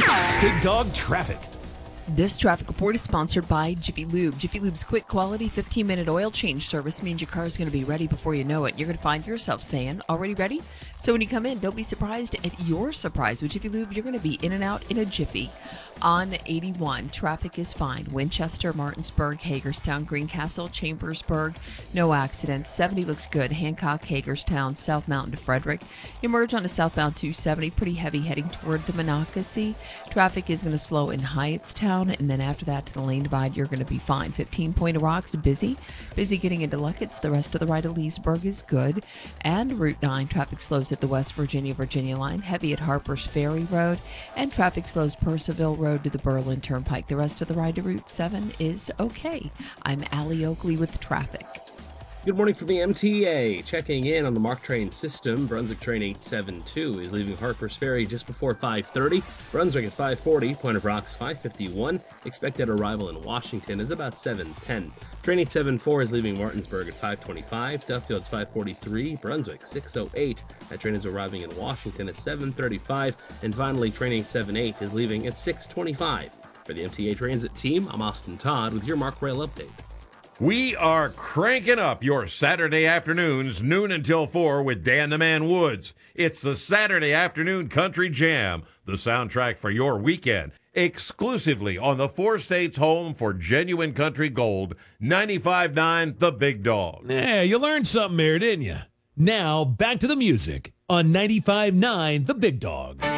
Big Dog Traffic. This traffic report is sponsored by Jiffy Lube. Jiffy Lube's quick quality 15-minute oil change service means your car is going to be ready before you know it. You're going to find yourself saying, already ready? So when you come in, don't be surprised at your surprise. With Jiffy Lube, you're going to be in and out in a jiffy. On 81, traffic is fine. Winchester, Martinsburg, Hagerstown, Greencastle, Chambersburg, no accidents. 70 looks good. Hancock, Hagerstown, South Mountain to Frederick. Emerge onto southbound 270, pretty heavy heading toward the Monocacy. Traffic is going to slow in Hyattstown, and then after that to the lane divide, you're going to be fine. 15 Point of Rocks, busy getting into Luckett's. The rest of the right of Leesburg is good. And Route 9, traffic slows at the West Virginia line, heavy at Harper's Ferry Road, and traffic slows Percival Road to the Berlin Turnpike. The rest of the ride to Route 7 is okay. I'm Allie Oakley with traffic. Good morning from the MTA. Checking in on the MARC train system. Brunswick train 872 is leaving Harper's Ferry just before 5:30. Brunswick at 5:40. Point of Rocks 5:51. Expected arrival in Washington is about 7:10. Train 874 is leaving Martinsburg at 5:25. Duffield's 5:43. Brunswick 6:08. That train is arriving in Washington at 7:35. And finally, train 878 is leaving at 6:25. For the MTA Transit team, I'm Austin Todd with your MARC Rail update. We are cranking up your Saturday afternoons, noon until 4 with Dan the Man Woods. It's the Saturday Afternoon Country Jam, the soundtrack for your weekend, exclusively on the four states home for genuine country gold, 95.9 The Big Dog. Yeah, you learned something there, didn't you? Now, back to the music on 95.9 The Big Dog.